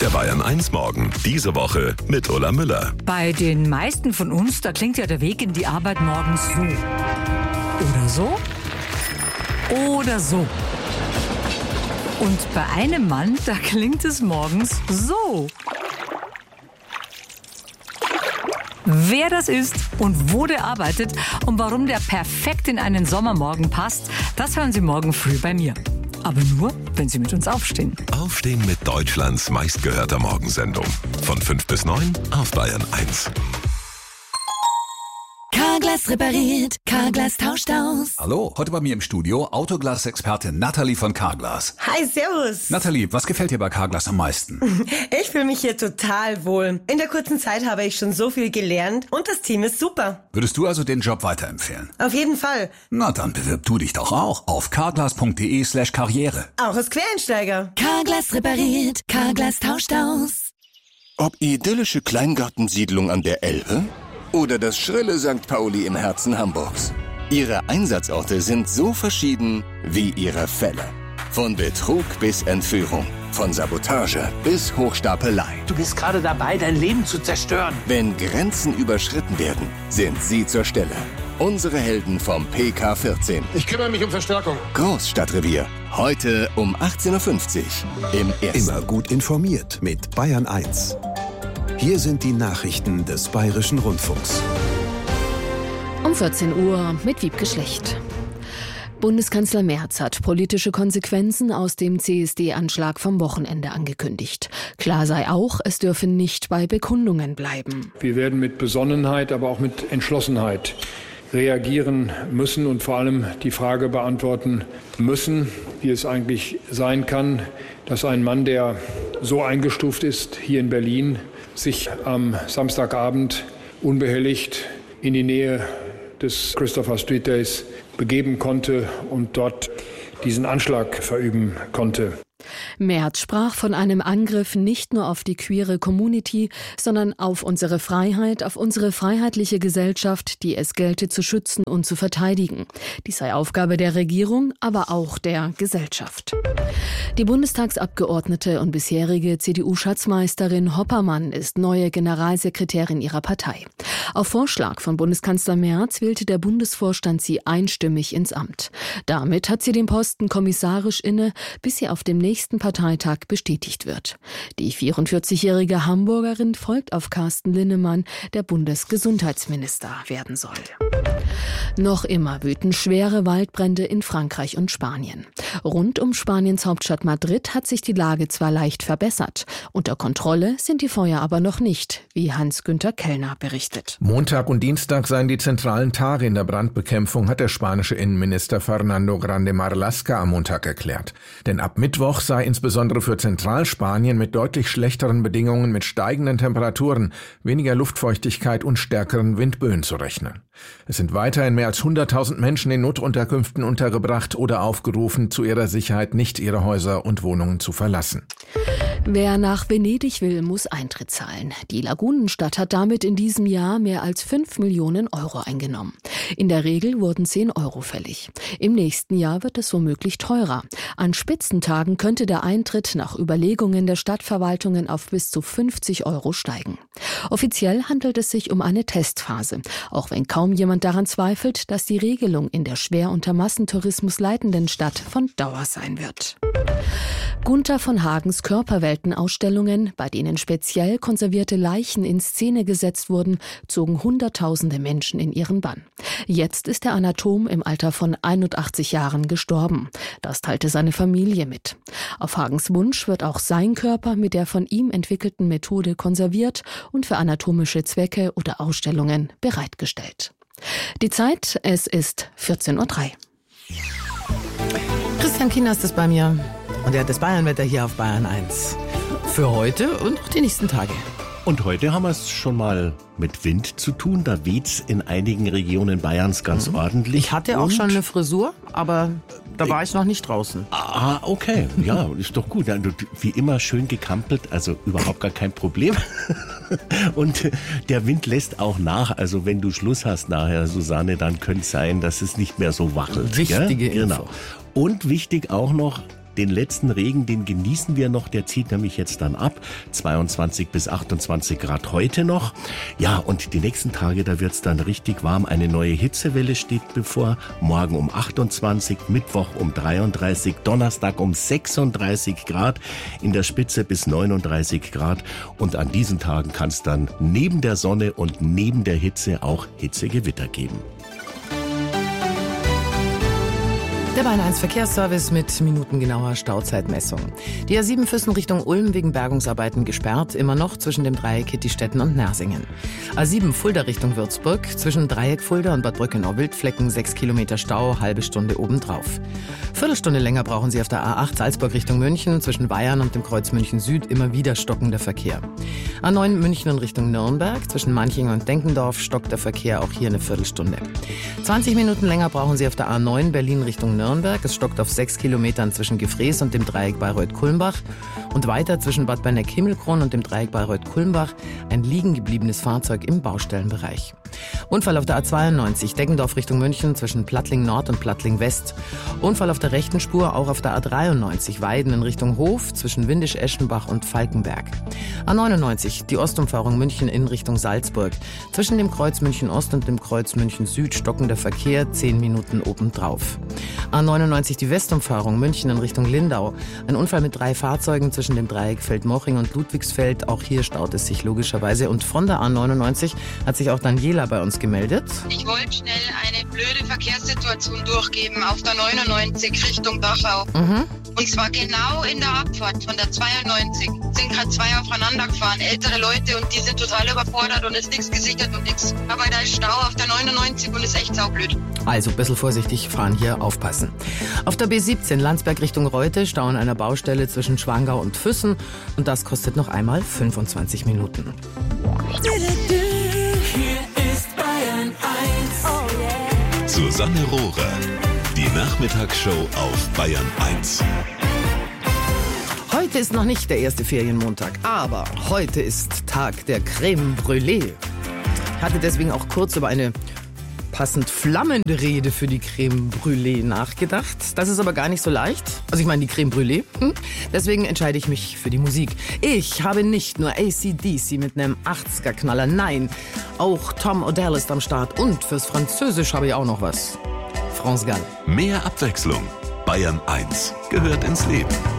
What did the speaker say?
Der Bayern 1 Morgen. Diese Woche mit Ulla Müller. Bei den meisten von uns, da klingt ja der Weg in die Arbeit morgens so. Oder so. Oder so. Und bei einem Mann, da klingt es morgens so. Wer das ist und wo der arbeitet und warum der perfekt in einen Sommermorgen passt, das hören Sie morgen früh bei mir. Aber nur, wenn Sie mit uns aufstehen. Aufstehen mit Deutschlands meistgehörter Morgensendung. Von 5 bis 9 auf Bayern 1. Carglass repariert, Carglass tauscht aus. Hallo, heute bei mir im Studio Autoglas-Expertin Nathalie von Carglass. Hi, servus. Nathalie, was gefällt dir bei Carglass am meisten? Ich fühle mich hier total wohl. In der kurzen Zeit habe ich schon so viel gelernt und das Team ist super. Würdest du also den Job weiterempfehlen? Auf jeden Fall. Na, dann bewirb du dich doch auch auf carglass.de/karriere. Auch als Quereinsteiger. Carglass repariert, Carglass tauscht aus. Ob idyllische Kleingartensiedlung an der Elbe oder das schrille St. Pauli im Herzen Hamburgs. Ihre Einsatzorte sind so verschieden wie ihre Fälle. Von Betrug bis Entführung, von Sabotage bis Hochstapelei. Du bist gerade dabei, dein Leben zu zerstören. Wenn Grenzen überschritten werden, sind sie zur Stelle. Unsere Helden vom PK14. Ich kümmere mich um Verstärkung. Großstadtrevier. Heute um 18.50 Uhr im Ersten. Immer gut informiert mit Bayern 1. Hier sind die Nachrichten des Bayerischen Rundfunks. Um 14 Uhr mit Wiebke Schlecht. Bundeskanzler Merz hat politische Konsequenzen aus dem CSD-Anschlag vom Wochenende angekündigt. Klar sei auch, es dürfe nicht bei Bekundungen bleiben. Wir werden mit Besonnenheit, aber auch mit Entschlossenheit reagieren müssen und vor allem die Frage beantworten müssen, wie es eigentlich sein kann, dass ein Mann, der so eingestuft ist hier in Berlin, sich am Samstagabend unbehelligt in die Nähe des Christopher Street Days begeben konnte und dort diesen Anschlag verüben konnte. Merz sprach von einem Angriff nicht nur auf die queere Community, sondern auf unsere Freiheit, auf unsere freiheitliche Gesellschaft, die es gelte zu schützen und zu verteidigen. Dies sei Aufgabe der Regierung, aber auch der Gesellschaft. Die Bundestagsabgeordnete und bisherige CDU-Schatzmeisterin Hoppermann ist neue Generalsekretärin ihrer Partei. Auf Vorschlag von Bundeskanzler Merz wählte der Bundesvorstand sie einstimmig ins Amt. Damit hat sie den Posten kommissarisch inne, bis sie auf dem nächsten Parteitag bestätigt wird. Die 44-jährige Hamburgerin folgt auf Carsten Linnemann, der Bundesgesundheitsminister werden soll. Noch immer wüten schwere Waldbrände in Frankreich und Spanien. Rund um Spaniens Hauptstadt Madrid hat sich die Lage zwar leicht verbessert. Unter Kontrolle sind die Feuer aber noch nicht, wie Hans-Günther Kellner berichtet. Montag und Dienstag seien die zentralen Tage in der Brandbekämpfung, hat der spanische Innenminister Fernando Grande Marlaska am Montag erklärt. Denn ab Mittwoch sei insbesondere für Zentralspanien mit deutlich schlechteren Bedingungen mit steigenden Temperaturen, weniger Luftfeuchtigkeit und stärkeren Windböen zu rechnen. Es sind weiterhin mehr als 100.000 Menschen in Notunterkünften untergebracht oder aufgerufen, zu ihrer Sicherheit nicht ihre Häuser und Wohnungen zu verlassen. Wer nach Venedig will, muss Eintritt zahlen. Die Lagunenstadt hat damit in diesem Jahr mehr als 5 Millionen Euro eingenommen. In der Regel wurden 10 Euro fällig. Im nächsten Jahr wird es womöglich teurer. An Spitzentagen könnte der Eintritt nach Überlegungen der Stadtverwaltungen auf bis zu 50 Euro steigen. Offiziell handelt es sich um eine Testphase, auch wenn kaum jemand daran zweifelt, dass die Regelung in der schwer unter Massentourismus leidenden Stadt von Dauer sein wird. Gunther von Hagens Körperweltenausstellungen, bei denen speziell konservierte Leichen in Szene gesetzt wurden, zogen Hunderttausende Menschen in ihren Bann. Jetzt ist der Anatom im Alter von 81 Jahren gestorben. Das teilte seine Familie mit. Auf Hagens Wunsch wird auch sein Körper mit der von ihm entwickelten Methode konserviert und für anatomische Zwecke oder Ausstellungen bereitgestellt. Die Zeit, es ist 14:03 Uhr. Christian Kienast ist bei mir und er hat das Bayernwetter hier auf Bayern 1. Für heute und auch die nächsten Tage. Und heute haben wir es schon mal mit Wind zu tun. Da weht's in einigen Regionen Bayerns ganz ordentlich. Ich hatte auch schon eine Frisur, aber da war ich noch nicht draußen. Ah, okay. Ja, ist doch gut. Wie immer schön gekampelt, also überhaupt gar kein Problem. Und der Wind lässt auch nach. Also wenn du Schluss hast nachher, Susanne, dann könnte es sein, dass es nicht mehr so wackelt. Wichtige Info. Genau. Und wichtig auch noch, Den letzten Regen, den genießen wir noch, der zieht nämlich jetzt dann ab. 22 bis 28 Grad heute noch. Ja, und die nächsten Tage, da wird's dann richtig warm. Eine neue Hitzewelle steht bevor. Morgen um 28, Mittwoch um 33, Donnerstag um 36 Grad, in der Spitze bis 39 Grad. Und an diesen Tagen kann es dann neben der Sonne und neben der Hitze auch Hitzegewitter geben. Der Bayern 1 Verkehrsservice mit minutengenauer Stauzeitmessung. Die A7 Füssen Richtung Ulm wegen Bergungsarbeiten gesperrt, immer noch zwischen dem Dreieck Hittstetten und Nersingen. A7 Fulda Richtung Würzburg, zwischen Dreieck Fulda und Bad Brückenau Wildflecken 6 Kilometer Stau, halbe Stunde obendrauf. Viertelstunde länger brauchen Sie auf der A8 Salzburg Richtung München, zwischen Bayern und dem Kreuz München Süd immer wieder stockender Verkehr. A9 München in Richtung Nürnberg, zwischen Manching und Denkendorf stockt der Verkehr auch hier eine Viertelstunde. 20 Minuten länger brauchen Sie auf der A9 Berlin Richtung Nürnberg. Es stockt auf 6 Kilometern zwischen Gefrees und dem Dreieck Bayreuth-Kulmbach. Und weiter zwischen Bad Berneck-Himmelkron und dem Dreieck Bayreuth-Kulmbach ein liegen gebliebenes Fahrzeug im Baustellenbereich. Unfall auf der A92 Deggendorf Richtung München zwischen Plattling Nord und Plattling West. Unfall auf der rechten Spur auch auf der A93 Weiden in Richtung Hof zwischen Windisch-Eschenbach und Falkenberg. A99 die Ostumfahrung München in Richtung Salzburg. Zwischen dem Kreuz München Ost und dem Kreuz München Süd stockender Verkehr 10 Minuten obendrauf. A99 die Westumfahrung München in Richtung Lindau. Ein Unfall mit 3 Fahrzeugen zwischen dem Dreieck Feldmoching und Ludwigsfeld. Auch hier staut es sich logischerweise. Und von der A99 hat sich auch Daniela bei uns gemeldet. Ich wollte schnell eine blöde Verkehrssituation durchgeben auf der 99 Richtung Dachau. Und zwar genau in der Abfahrt von der 92 sind gerade 2 aufeinander gefahren, ältere Leute, und die sind total überfordert und ist nichts gesichert und nichts. Aber da ist Stau auf der 99 und ist echt saublöd. Also ein bisschen vorsichtig fahren hier, aufpassen. Auf der B17 Landsberg Richtung Reute Stau an einer Baustelle zwischen Schwangau und Füssen und das kostet noch einmal 25 Minuten. Susanne Rohrer, die Nachmittagsshow auf Bayern 1. Heute ist noch nicht der erste Ferienmontag, aber heute ist Tag der Crème Brûlée. Ich hatte deswegen auch kurz über eine passend flammende Rede für die Crème Brûlée nachgedacht. Das ist aber gar nicht so leicht. Also ich meine die Crème Brûlée. Deswegen entscheide ich mich für die Musik. Ich habe nicht nur AC/DC mit einem 80er-Knaller, nein, auch Tom Odell ist am Start und fürs Französisch habe ich auch noch was. France Gall. Mehr Abwechslung. Bayern 1 gehört ins Leben.